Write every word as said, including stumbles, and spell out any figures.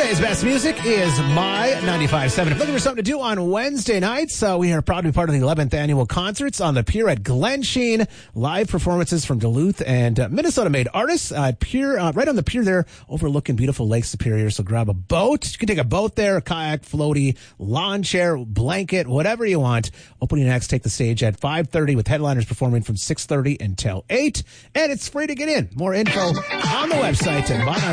Today's best music is My ninety-five point seven. If looking for something to do on Wednesday nights, uh, we are proud to be part of the eleventh annual concerts on the pier at Glen Sheen. Live performances from Duluth and uh, Minnesota-made artists uh, pier, uh, right on the pier there, overlooking beautiful Lake Superior. So grab a boat. You can take a boat there, a kayak, floaty, lawn chair, blanket, whatever you want. Opening acts take the stage at five thirty with headliners performing from six thirty until eight. And it's free to get in. More info on the website at my